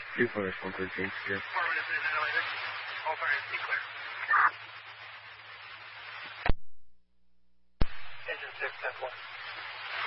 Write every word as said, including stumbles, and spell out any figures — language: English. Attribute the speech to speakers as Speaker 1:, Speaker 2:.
Speaker 1: two four one thirteen, clear.
Speaker 2: All fires, be clear. Engine six, ten four.